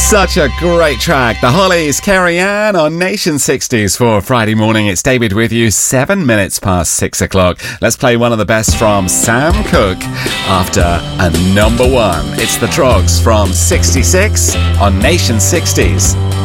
Such a great track. The Hollies, Carrie Ann on Nation 60s for Friday morning. It's David with you, 7 minutes past 6 o'clock. Let's play one of the best from Sam Cooke after a number one. It's the Trogs from 66 on Nation 60s.